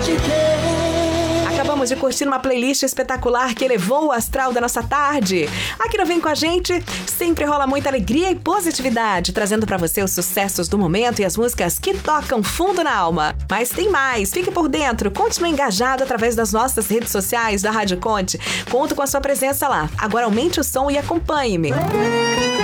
Acabamos de curtir uma playlist espetacular que elevou o astral da nossa tarde. Aqui no Vem Com a Gente, sempre rola muita alegria e positividade, trazendo pra você os sucessos do momento e as músicas que tocam fundo na alma. Mas tem mais, fique por dentro, continue engajado através das nossas redes sociais da Rádio Conte. Conto com a sua presença lá. Agora aumente o som e acompanhe-me.